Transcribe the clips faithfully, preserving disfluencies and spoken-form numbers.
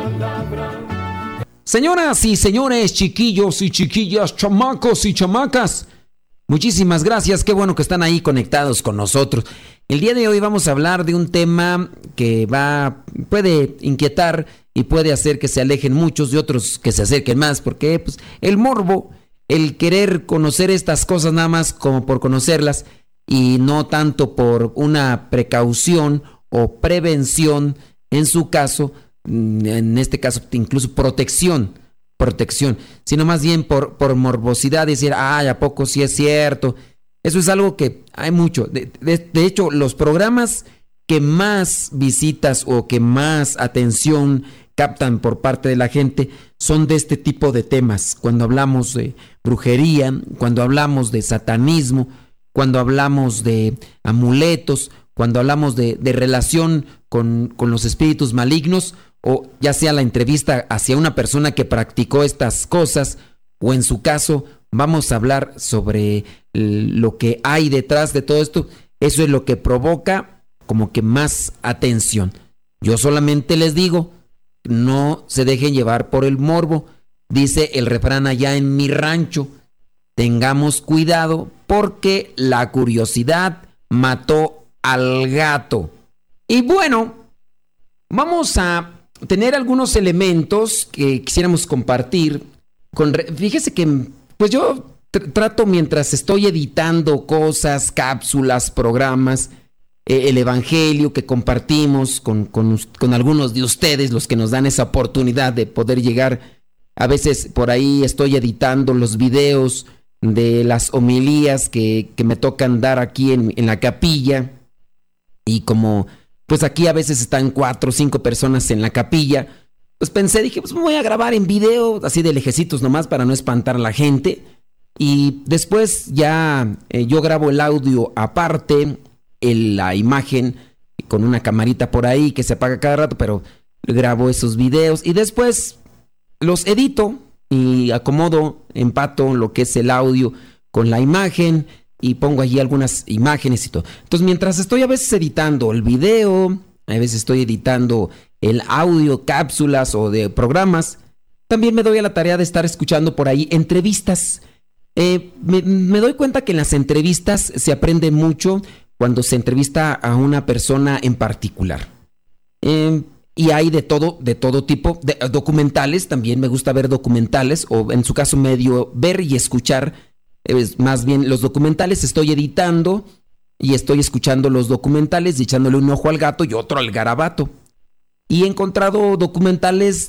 Señoras y señores, chiquillos y chiquillas, chamacos y chamacas, muchísimas gracias, qué bueno que están ahí conectados con nosotros. El día de hoy vamos a hablar de un tema que va, puede inquietar y puede hacer que se alejen muchos y otros que se acerquen más, porque pues, el morbo, el querer conocer estas cosas nada más como por conocerlas y no tanto por una precaución o prevención, en su caso, en este caso incluso protección, protección, sino más bien por, por morbosidad, decir, ay, ¿a poco sí es cierto? Eso es algo que hay mucho. De, de, de hecho, los programas que más visitas o que más atención captan por parte de la gente son de este tipo de temas. Cuando hablamos de brujería, cuando hablamos de satanismo, cuando hablamos de amuletos, cuando hablamos de, de relación con, con los espíritus malignos, o ya sea la entrevista hacia una persona que practicó estas cosas, o en su caso vamos a hablar sobre lo que hay detrás de todo esto. Eso es lo que provoca como que más atención. Yo solamente les digo, no se dejen llevar por el morbo. Dice el refrán allá en mi rancho, tengamos cuidado porque la curiosidad mató al gato. Y bueno, vamos a tener algunos elementos que quisiéramos compartir. Con re- Fíjese que pues yo tr- trato mientras estoy editando cosas, cápsulas, programas, eh, el evangelio que compartimos con, con, con algunos de ustedes, los que nos dan esa oportunidad de poder llegar. A veces por ahí estoy editando los videos de las homilías que, que me tocan dar aquí en, en la capilla. Y como pues aquí a veces están cuatro o cinco personas en la capilla, pues pensé, dije, pues me voy a grabar en video, así de lejecitos nomás para no espantar a la gente. Y después ya eh, yo grabo el audio aparte, el, la imagen con una camarita por ahí que se apaga cada rato, pero grabo esos videos y después los edito y acomodo, empato lo que es el audio con la imagen y pongo allí algunas imágenes y todo. Entonces, mientras estoy a veces editando el video, a veces estoy editando el audio, cápsulas o de programas, también me doy a la tarea de estar escuchando por ahí entrevistas. Eh, me, me doy cuenta que en las entrevistas se aprende mucho cuando se entrevista a una persona en particular. Eh, y hay de todo, de todo tipo, de, documentales, también me gusta ver documentales, o en su caso medio ver y escuchar. Es más bien los documentales, estoy editando y estoy escuchando los documentales y echándole un ojo al gato y otro al garabato. Y he encontrado documentales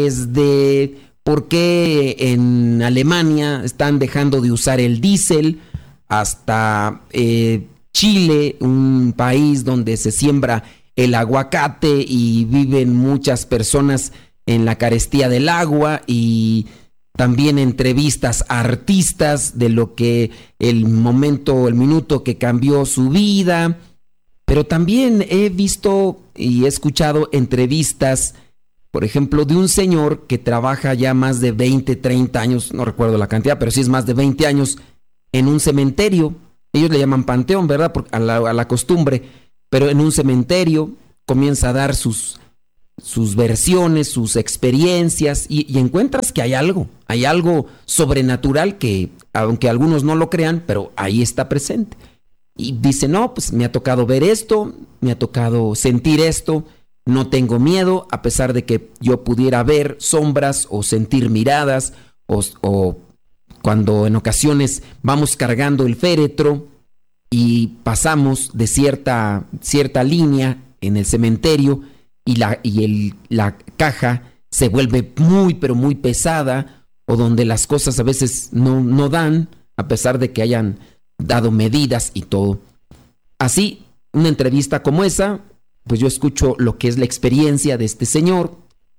desde por qué en Alemania están dejando de usar el diésel, hasta eh, Chile, un país donde se siembra el aguacate y viven muchas personas en la carestía del agua, y también entrevistas a artistas de lo que el momento, el minuto que cambió su vida. Pero también he visto y he escuchado entrevistas, por ejemplo, de un señor que trabaja ya más de veinte, treinta años, no recuerdo la cantidad, pero sí es más de veinte años, en un cementerio. Ellos le llaman panteón, ¿verdad? Por, a, la, a la costumbre. Pero en un cementerio comienza a dar sus... sus versiones, sus experiencias, y, y encuentras que hay algo, hay algo sobrenatural que, aunque algunos no lo crean, pero ahí está presente. Y dice, no, pues me ha tocado ver esto, me ha tocado sentir esto, no tengo miedo, a pesar de que yo pudiera ver sombras o sentir miradas, o, o cuando en ocasiones vamos cargando el féretro y pasamos de cierta, cierta línea en el cementerio, y la, y el, la caja se vuelve muy, pero muy pesada, o donde las cosas a veces no, no dan, a pesar de que hayan dado medidas y todo. Así, una entrevista como esa, pues yo escucho lo que es la experiencia de este señor.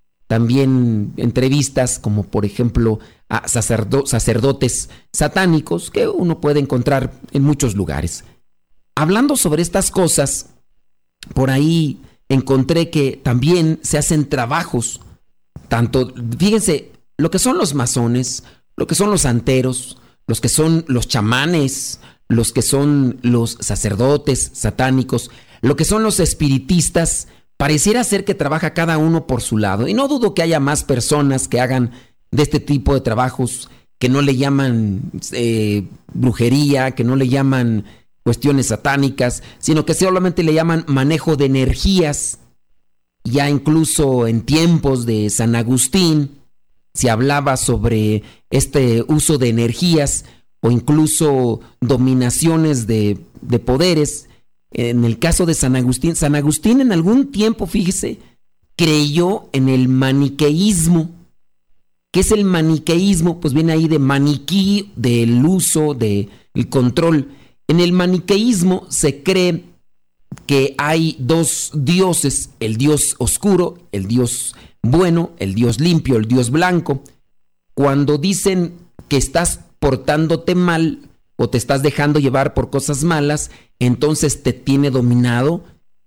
También entrevistas como, por ejemplo, a sacerdo- sacerdotes satánicos que uno puede encontrar en muchos lugares. Hablando sobre estas cosas, por ahí encontré que también se hacen trabajos, tanto, fíjense, lo que son los masones, lo que son los santeros, los que son los chamanes, los que son los sacerdotes satánicos, lo que son los espiritistas, pareciera ser que trabaja cada uno por su lado. Y no dudo que haya más personas que hagan de este tipo de trabajos que no le llaman eh, brujería, que no le llaman cuestiones satánicas, sino que solamente le llaman manejo de energías. Ya incluso en tiempos de San Agustín se hablaba sobre este uso de energías o incluso dominaciones de, de poderes. En el caso de San Agustín, San Agustín en algún tiempo, fíjese, creyó en el maniqueísmo. ¿Qué es el maniqueísmo? Pues viene ahí de maniquí, del uso, del control. En el maniqueísmo se cree que hay dos dioses, el dios oscuro, el dios bueno, el dios limpio, el dios blanco. Cuando dicen que estás portándote mal o te estás dejando llevar por cosas malas, entonces te tiene dominado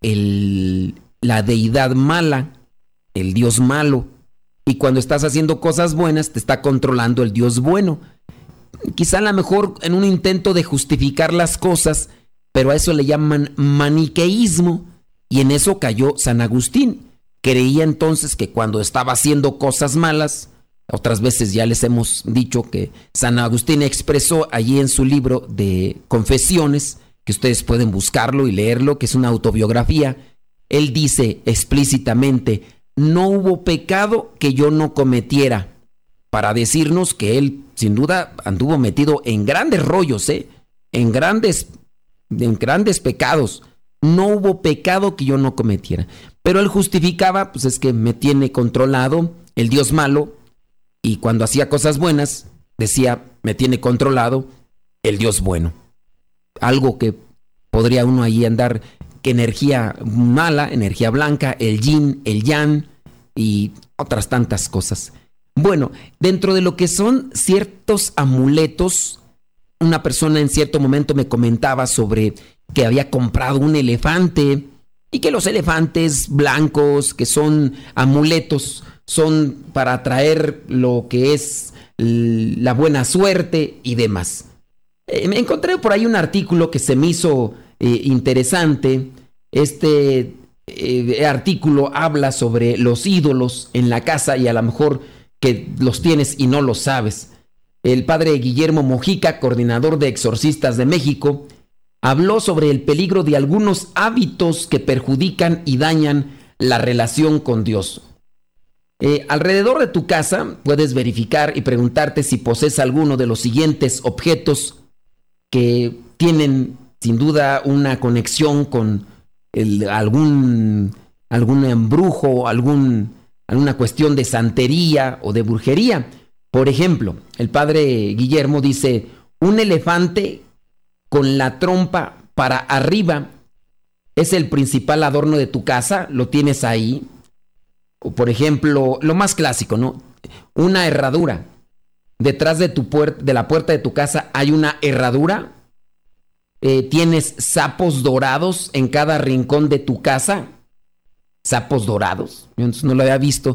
el, la deidad mala, el dios malo. Y cuando estás haciendo cosas buenas, te está controlando el Dios bueno. Quizá a lo mejor en un intento de justificar las cosas, pero a eso le llaman maniqueísmo. Y en eso cayó San Agustín. Creía entonces que cuando estaba haciendo cosas malas, otras veces ya les hemos dicho que San Agustín expresó allí en su libro de Confesiones, que ustedes pueden buscarlo y leerlo, que es una autobiografía. Él dice explícitamente: no hubo pecado que yo no cometiera, para decirnos que él sin duda anduvo metido en grandes rollos, ¿eh? en, grandes, en grandes pecados. No hubo pecado que yo no cometiera. Pero él justificaba, pues es que me tiene controlado el Dios malo, y cuando hacía cosas buenas, decía, me tiene controlado el Dios bueno. Algo que podría uno ahí andar, que energía mala, energía blanca, el yin, el yang y otras tantas cosas. Bueno, dentro de lo que son ciertos amuletos, una persona en cierto momento me comentaba sobre que había comprado un elefante y que los elefantes blancos, que son amuletos, son para atraer lo que es la buena suerte y demás. Eh, me encontré por ahí un artículo que se me hizo eh, interesante. Este eh, artículo habla sobre los ídolos en la casa, y a lo mejor que los tienes y no lo sabes. El padre Guillermo Mojica, coordinador de Exorcistas de México, habló sobre el peligro de algunos hábitos que perjudican y dañan la relación con Dios. Eh, alrededor de tu casa puedes verificar y preguntarte si posees alguno de los siguientes objetos que tienen sin duda una conexión con el, algún, algún embrujo, algún, alguna cuestión de santería o de brujería. Por ejemplo, el padre Guillermo dice, un elefante con la trompa para arriba es el principal adorno de tu casa, lo tienes ahí. O por ejemplo, lo más clásico, ¿no? Una herradura. Detrás de, tu puer- de la puerta de tu casa hay una herradura. Eh, tienes sapos dorados en cada rincón de tu casa. Sapos dorados. Yo entonces no lo había visto.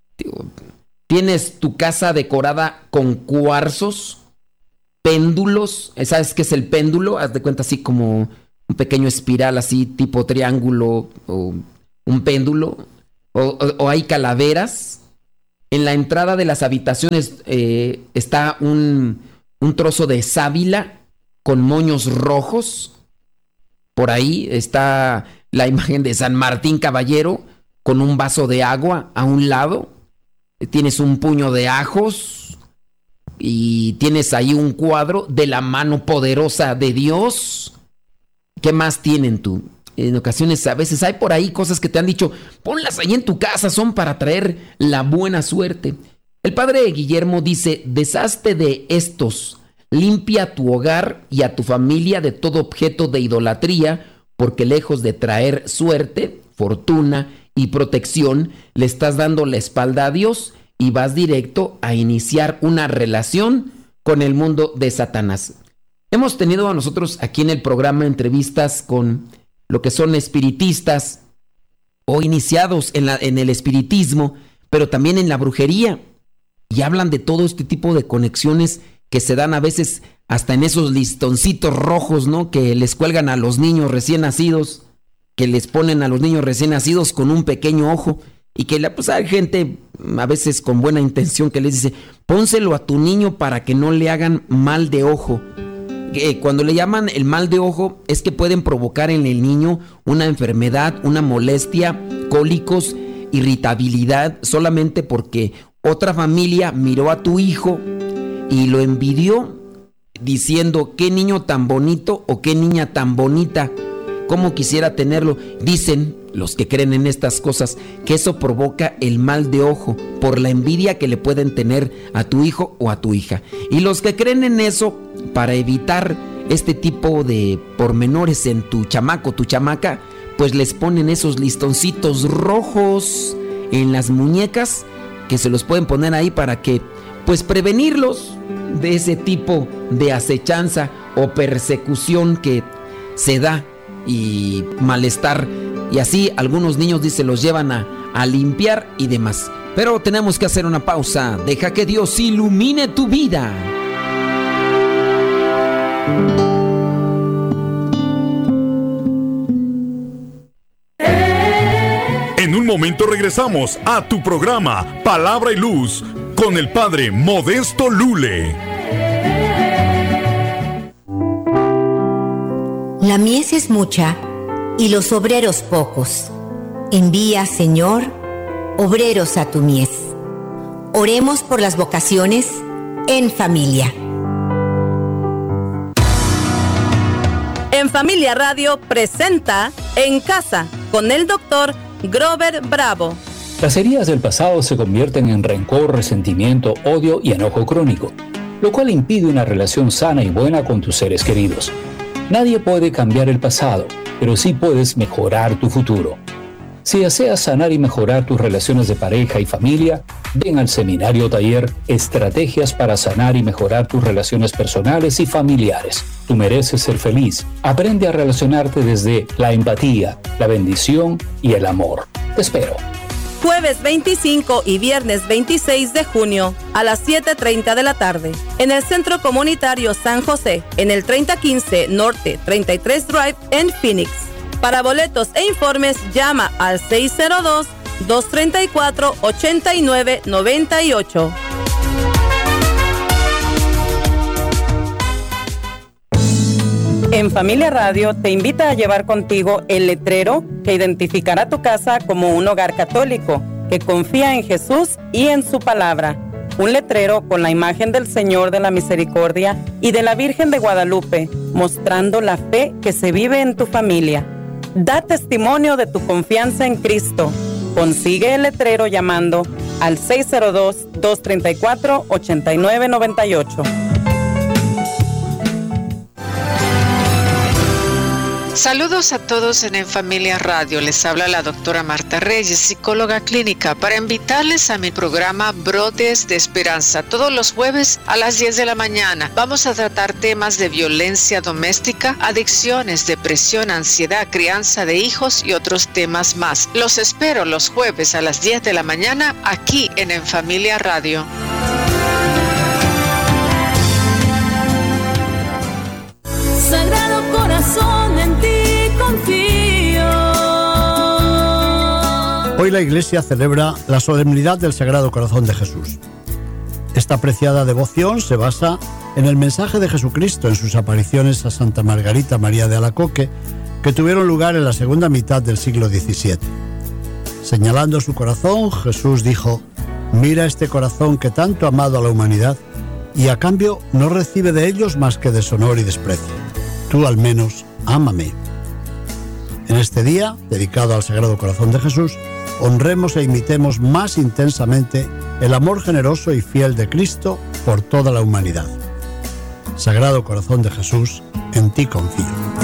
Tienes tu casa decorada con cuarzos, péndulos. ¿Sabes qué es el péndulo? Haz de cuenta así como un pequeño espiral así tipo triángulo o un péndulo. O, o, o hay calaveras. En la entrada de las habitaciones eh, está un, un trozo de sábila con moños rojos. Por ahí está la imagen de San Martín Caballero con un vaso de agua a un lado. Tienes un puño de ajos y tienes ahí un cuadro de la mano poderosa de Dios. ¿Qué más tienen tú? En ocasiones, a veces hay por ahí cosas que te han dicho, ponlas ahí en tu casa, son para traer la buena suerte. El padre Guillermo dice, deshazte de estos, limpia tu hogar y a tu familia de todo objeto de idolatría, porque lejos de traer suerte, fortuna y protección, le estás dando la espalda a Dios y vas directo a iniciar una relación con el mundo de Satanás. Hemos tenido a nosotros aquí en el programa entrevistas con lo que son espiritistas o iniciados en, la, en el espiritismo, pero también en la brujería, y hablan de todo este tipo de conexiones que se dan a veces hasta en esos listoncitos rojos, ¿no?, que les cuelgan a los niños recién nacidos, que les ponen a los niños recién nacidos con un pequeño ojo y que la, pues hay gente a veces con buena intención que les dice, pónselo a tu niño para que no le hagan mal de ojo. Eh, cuando le llaman el mal de ojo es que pueden provocar en el niño una enfermedad, una molestia, cólicos, irritabilidad, solamente porque otra familia miró a tu hijo y lo envidió diciendo qué niño tan bonito o qué niña tan bonita, cómo quisiera tenerlo. Dicen los que creen en estas cosas que eso provoca el mal de ojo por la envidia que le pueden tener a tu hijo o a tu hija. Y los que creen en eso, para evitar este tipo de pormenores en tu chamaco, tu chamaca, pues les ponen esos listoncitos rojos en las muñecas que se los pueden poner ahí para que, pues, prevenirlos de ese tipo de acechanza o persecución que se da y malestar. Y así algunos niños, dice, los llevan a, a limpiar y demás. Pero tenemos que hacer una pausa. Deja que Dios ilumine tu vida. En un momento regresamos a tu programa Palabra y Luz con el Padre Modesto Lule. La mies es mucha y los obreros pocos. Envía, Señor, obreros a tu mies. Oremos por las vocaciones en familia. En Familia Radio presenta En Casa con el doctor Grover Bravo. Las heridas del pasado se convierten en rencor, resentimiento, odio y enojo crónico, lo cual impide una relación sana y buena con tus seres queridos. Nadie puede cambiar el pasado, pero sí puedes mejorar tu futuro. Si deseas sanar y mejorar tus relaciones de pareja y familia, ven al seminario taller Estrategias para sanar y mejorar tus relaciones personales y familiares. Tú mereces ser feliz. Aprende a relacionarte desde la empatía, la bendición y el amor. Te espero. Jueves veinticinco y viernes veintiséis de junio a las siete treinta de la tarde en el Centro Comunitario San José, en el treinta quince Norte treinta y tres Drive en Phoenix. Para boletos e informes llama al seis cero dos, dos tres cuatro, ocho nueve nueve ocho. En Familia Radio te invita a llevar contigo el letrero que identificará tu casa como un hogar católico que confía en Jesús y en su palabra. Un letrero con la imagen del Señor de la Misericordia y de la Virgen de Guadalupe, mostrando la fe que se vive en tu familia. Da testimonio de tu confianza en Cristo. Consigue el letrero llamando al seis cero dos, dos tres cuatro, ocho nueve nueve ocho. Saludos a todos en En Familia Radio. Les habla la doctora Marta Reyes, psicóloga clínica, para invitarles a mi programa Brotes de Esperanza. Todos los jueves a las diez de la mañana vamos a tratar temas de violencia doméstica, adicciones, depresión, ansiedad, crianza de hijos y otros temas más. Los espero los jueves a las diez de la mañana aquí en En Familia Radio. Sagrado Corazón, en ti confío. Hoy la Iglesia celebra la solemnidad del Sagrado Corazón de Jesús. Esta apreciada devoción se basa en el mensaje de Jesucristo en sus apariciones a Santa Margarita María de Alacoque, que tuvieron lugar en la segunda mitad del siglo diecisiete. Señalando su corazón, Jesús dijo: «Mira este corazón que tanto ha amado a la humanidad, y a cambio no recibe de ellos más que deshonor y desprecio. Tú al menos ámame». En este día, dedicado al Sagrado Corazón de Jesús, honremos e imitemos más intensamente el amor generoso y fiel de Cristo por toda la humanidad. Sagrado Corazón de Jesús, en ti confío.